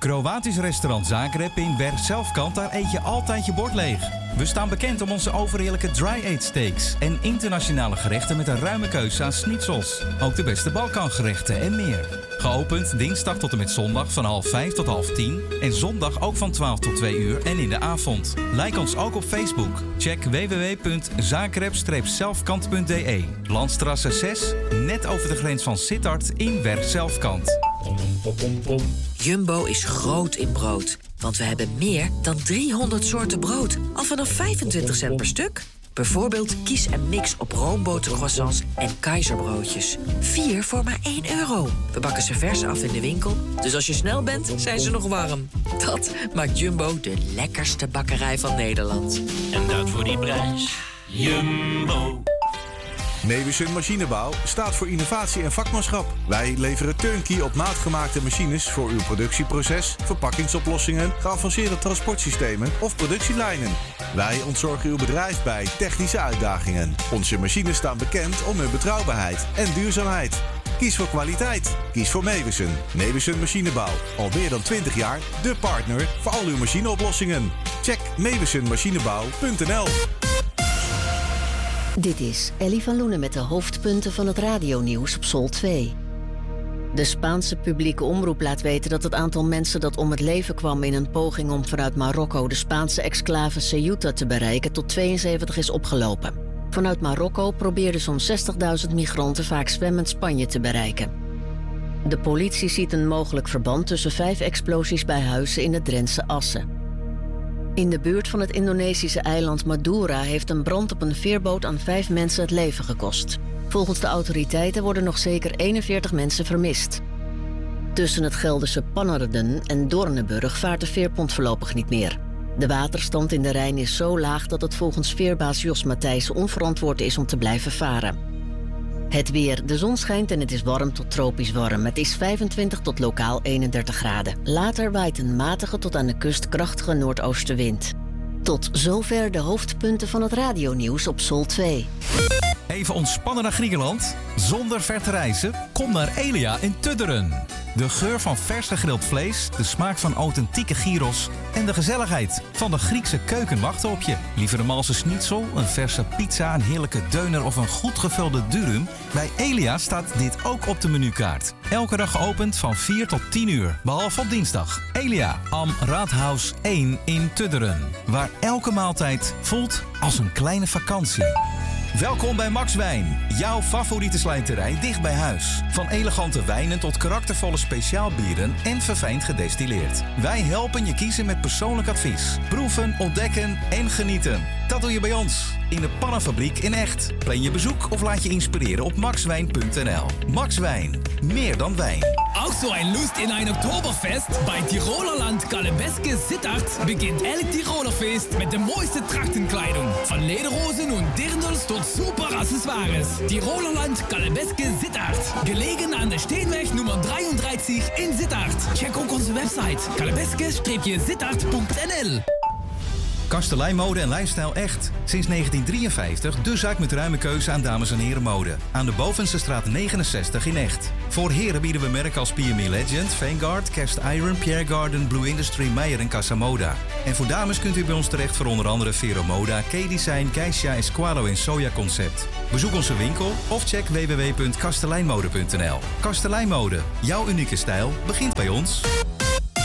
Kroatisch restaurant Zagreb in Werkselfkant, daar eet je altijd je bord leeg. We staan bekend om onze overheerlijke dry-aged steaks en internationale gerechten met een ruime keuze aan schnitzels. Ook de beste Balkangerechten en meer. Geopend dinsdag tot en met zondag van 9:30 tot 9:30 en zondag ook van 12 tot 2 uur en in de avond. Like ons ook op Facebook. Check www.zagreb-selfkant.de. Landstrasse 6, net over de grens van Sittard in Werkselfkant. Jumbo is groot in brood. Want we hebben meer dan 300 soorten brood. Al vanaf 25 cent per stuk. Bijvoorbeeld kies en mix op roombotercroissants en keizerbroodjes. 4 voor maar €1. We bakken ze vers af in de winkel. Dus als je snel bent, zijn ze nog warm. Dat maakt Jumbo de lekkerste bakkerij van Nederland. En dat voor die prijs. Jumbo. Meeuwissen Machinebouw staat voor innovatie en vakmanschap. Wij leveren turnkey op maat gemaakte machines voor uw productieproces, verpakkingsoplossingen, geavanceerde transportsystemen of productielijnen. Wij ontzorgen uw bedrijf bij technische uitdagingen. Onze machines staan bekend om hun betrouwbaarheid en duurzaamheid. Kies voor kwaliteit. Kies voor Meeuwissen. Meeuwissen Machinebouw. Al meer dan 20 jaar de partner voor al uw machineoplossingen. Check meeuwissenmachinebouw.nl. Dit is Ellie van Loenen met de hoofdpunten van het radionieuws op Sol 2. De Spaanse publieke omroep laat weten dat het aantal mensen dat om het leven kwam in een poging om vanuit Marokko de Spaanse exclave Ceuta te bereiken tot 72 is opgelopen. Vanuit Marokko probeerden zo'n 60.000 migranten vaak zwemmend Spanje te bereiken. De politie ziet een mogelijk verband tussen 5 explosies bij huizen in het Drentse Assen. In de buurt van het Indonesische eiland Madura heeft een brand op een veerboot aan 5 mensen het leven gekost. Volgens de autoriteiten worden nog zeker 41 mensen vermist. Tussen het Gelderse Pannerden en Doornenburg vaart de veerpont voorlopig niet meer. De waterstand in de Rijn is zo laag dat het volgens veerbaas Jos Matthijssen onverantwoord is om te blijven varen. Het weer. De zon schijnt en het is warm tot tropisch warm. Het is 25 tot lokaal 31 graden. Later waait een matige tot aan de kust krachtige noordoostenwind. Tot zover de hoofdpunten van het radionieuws op Sol 2. Even ontspannen naar Griekenland? Zonder ver te reizen? Kom naar Elia in Tudderen. De geur van vers gegrild vlees, de smaak van authentieke gyros en de gezelligheid van de Griekse keuken wachten op je. Liever een Malse schnitzel, een verse pizza, een heerlijke deuner of een goed gevulde durum? Bij Elia staat dit ook op de menukaart. Elke dag geopend van 4 tot 10 uur, behalve op dinsdag. Elia, am Raadhuis 1 in Tudderen. Waar elke maaltijd voelt als een kleine vakantie. Welkom bij Max Wijn, jouw favoriete slijterij dicht bij huis. Van elegante wijnen tot karaktervolle speciaalbieren en verfijnd gedestilleerd. Wij helpen je kiezen met persoonlijk advies. Proeven, ontdekken en genieten. Dat doe je bij ons, in de Pannenfabriek in Echt. Plan je bezoek of laat je inspireren op maxwijn.nl. Max Wijn, meer dan wijn. Auch so ein Lust in ein Oktoberfest? Bei Tirolerland Kalebeske Sittard beginnt elk Tirolerfest mit der mooiste Trachtenkleidung. Von Lederhosen und Dirndls tot super Accessoires. Tirolerland Kalebeske Sittard. Gelegen an der Steenweg Nummer 33 in Sittard. Check ook onze website kalebeske-sittard.nl. Kastelein en Lifestyle Echt. Sinds 1953 de zaak met ruime keuze aan dames- en herenmode. Aan de Bovenste straat 69 in Echt. Voor heren bieden we merken als PME Legend, Vanguard, Cast Iron, Pierre Garden, Blue Industry, Meijer en Casamoda. En voor dames kunt u bij ons terecht voor onder andere Vero Moda, K-Design, Geisha, Esqualo en Soja Concept. Bezoek onze winkel of check www.kasteleinmode.nl. Kasteleinmode, jouw unieke stijl, begint bij ons.